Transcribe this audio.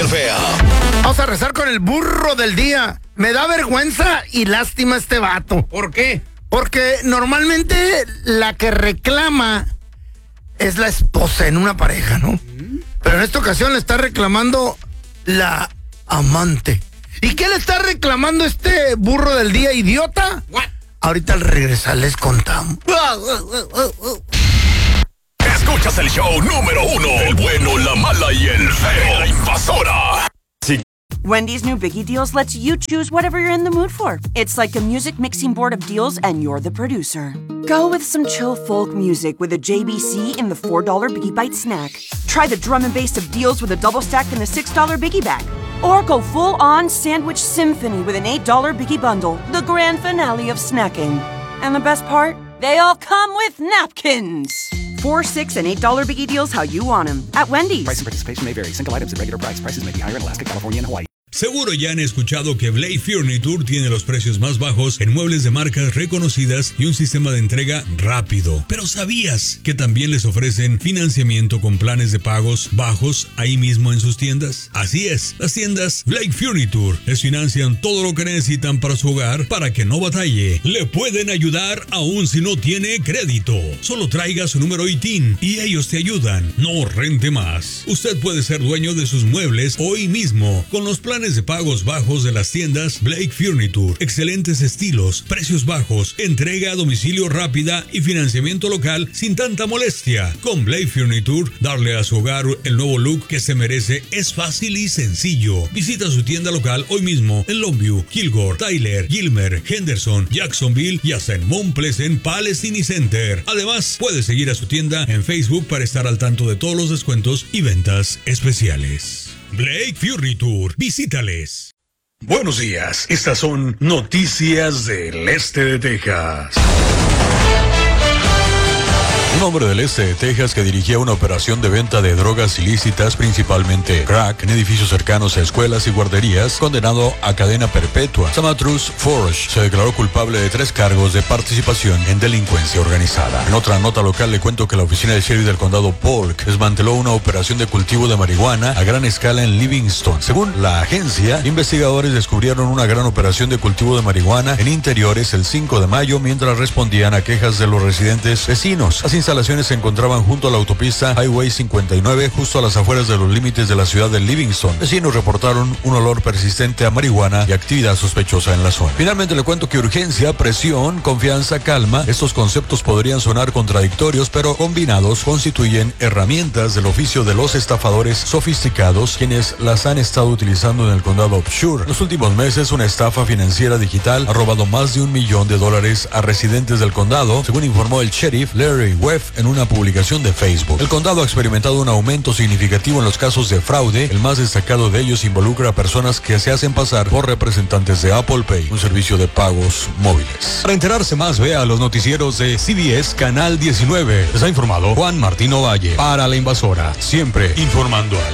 fea. Vamos a rezar con el burro del día. Me da vergüenza y lástima este vato. ¿Por qué? Porque normalmente la que reclama es la esposa en una pareja, ¿no? Pero en esta ocasión le está reclamando la amante. ¿Y qué le está reclamando este burro del día, idiota? What? Ahorita al regresar les contamos. Escuchas el show número 1. El bueno, la mala y el feo. La invasora. Wendy's new Biggie Deals lets you choose whatever you're in the mood for. It's like a music mixing board of deals, and you're the producer. Go with some chill folk music with a JBC in the $4 Biggie Bite snack. Try the drum and bass of deals with a double stack in the $6 Biggie Bag. Or go full-on sandwich symphony with an $8 Biggie Bundle, the grand finale of snacking. And the best part? They all come with napkins. $4, $6, and $8 Biggie Deals how you want them at Wendy's. Price and participation may vary. Single items at regular price. Prices may be higher in Alaska, California, and Hawaii. Seguro ya han escuchado que Blake Furniture tiene los precios más bajos en muebles de marcas reconocidas y un sistema de entrega rápido. Pero ¿sabías que también les ofrecen financiamiento con planes de pagos bajos ahí mismo en sus tiendas? Así es, las tiendas Blake Furniture les financian todo lo que necesitan para su hogar para que no batalle. Le pueden ayudar aún si no tiene crédito. Solo traiga su número ITIN y ellos te ayudan. No rente más. Usted puede ser dueño de sus muebles hoy mismo con los planes de pagos bajos de las tiendas Blake Furniture. Excelentes estilos, precios bajos, entrega a domicilio rápida y financiamiento local sin tanta molestia. Con Blake Furniture, darle a su hogar el nuevo look que se merece es fácil y sencillo. Visita su tienda local hoy mismo en Longview, Kilgore, Tyler, Gilmer, Henderson, Jacksonville y hasta en Mount Pleasant Palestine Center. Además, puede seguir a su tienda en Facebook para estar al tanto de todos los descuentos y ventas especiales. Blake Furniture, visítales. Buenos días, estas son noticias del este de Texas. Un hombre del este de Texas que dirigía una operación de venta de drogas ilícitas, principalmente crack, en edificios cercanos a escuelas y guarderías, condenado a cadena perpetua. Samatrus Forge se declaró culpable de 3 cargos de participación en delincuencia organizada. En otra nota local le cuento que la oficina del sheriff del condado Polk desmanteló una operación de cultivo de marihuana a gran escala en Livingston. Según la agencia, investigadores descubrieron una gran operación de cultivo de marihuana en interiores el 5 de mayo mientras respondían a quejas de los residentes vecinos. Las instalaciones se encontraban junto a la autopista Highway 59, justo a las afueras de los límites de la ciudad de Livingston. Vecinos reportaron un olor persistente a marihuana y actividad sospechosa en la zona. Finalmente le cuento que urgencia, presión, confianza, calma, estos conceptos podrían sonar contradictorios, pero combinados constituyen herramientas del oficio de los estafadores sofisticados, quienes las han estado utilizando en el condado Upshur. En los últimos meses, una estafa financiera digital ha robado más de $1 millón a residentes del condado, según informó el sheriff Larry Webb en una publicación de Facebook. El condado ha experimentado un aumento significativo en los casos de fraude. El más destacado de ellos involucra a personas que se hacen pasar por representantes de Apple Pay, un servicio de pagos móviles. Para enterarse más, vea los noticieros de CBS Canal 19. Les ha informado Juan Martín Ovalle para La Invasora, siempre informando.